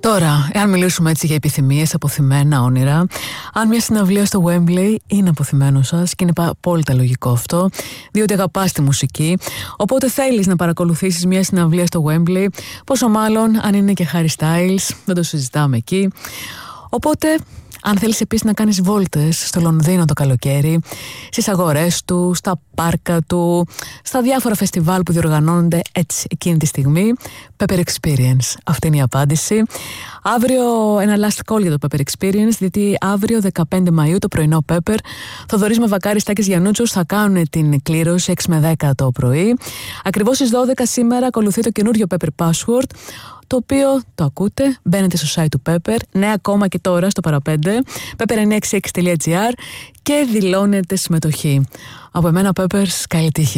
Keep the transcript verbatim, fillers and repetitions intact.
Τώρα, εάν μιλήσουμε έτσι για επιθυμίες, αποθυμένα όνειρα, αν μια συναυλία στο Wembley είναι αποθυμένο σας, και είναι απόλυτα λογικό αυτό, διότι αγαπάς τη μουσική, οπότε θέλεις να παρακολουθήσεις μια συναυλία στο Wembley, πόσο μάλλον αν είναι και Harry Styles, δεν το συζητάμε εκεί. Οπότε, αν θέλεις επίσης να κάνεις βόλτες στο Λονδίνο το καλοκαίρι, στις αγορές του, στα πάρκα του, στα διάφορα φεστιβάλ που διοργανώνονται έτσι εκείνη τη στιγμή, Pepper Experience. Αυτή είναι η απάντηση. Αύριο ένα last call για το Pepper Experience, γιατί αύριο δεκαπέντε Μαΐου το πρωινό Pepper, Θοδωρής Μαυρακάρης, Στάκης Γιαννούτσος θα κάνουν την κλήρωση έξι με δέκα το πρωί. Ακριβώς στις δώδεκα σήμερα ακολουθεί το καινούριο Pepper Password, το οποίο το ακούτε, μπαίνετε στο site του Pepper, ναι ακόμα και τώρα στο παραπέντε, pepper εννιακόσια εξήντα έξι τελεία gr, και δηλώνετε συμμετοχή. Από εμένα Peppers, καλή τύχη.